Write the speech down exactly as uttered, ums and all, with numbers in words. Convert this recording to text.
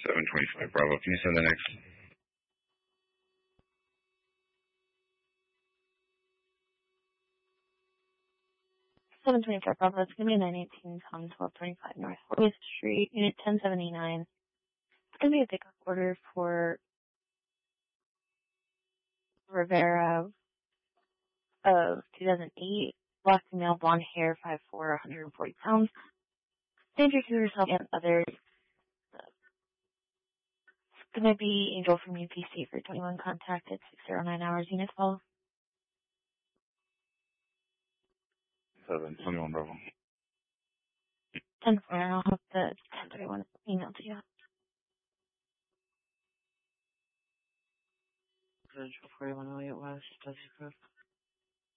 seven twenty-five Bravo. Can you send the next? seven twenty-five Bravo. It's going to be nine eighteen Tom, twelve twenty-five North fortieth Street, Unit ten seventy-nine. It's going to be a pickup order for Rivera of two thousand eight. Black female, blonde hair, five foot four, one hundred forty pounds. Danger to herself and others. It's going to be Angel from U P C for twenty-one contact at six oh nine hours. Unit twelve. seven twenty-one Bravo. ten four, I'll have the ten thirty-one email to you. Residential forty-one Elliott West, does you proof?